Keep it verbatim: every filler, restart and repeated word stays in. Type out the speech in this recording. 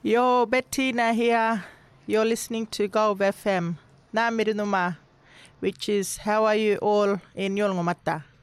Yo, Bettina here. You're listening to Gulf F M. Na Mirinuma, which is how are you all in Yolngomata.